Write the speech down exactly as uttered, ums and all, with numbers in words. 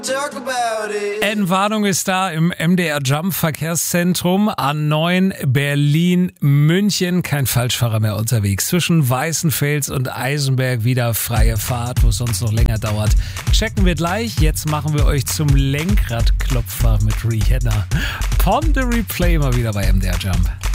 Entwarnung ist da im M D R Jump Verkehrszentrum A neun Berlin München. Kein Falschfahrer mehr unterwegs. Zwischen Weißenfels und Eisenberg wieder freie Fahrt, wo es sonst noch länger dauert. Checken wir gleich. Jetzt machen wir euch zum Lenkradklopfer mit Rihanna. Pon the Replay mal wieder bei M D R Jump.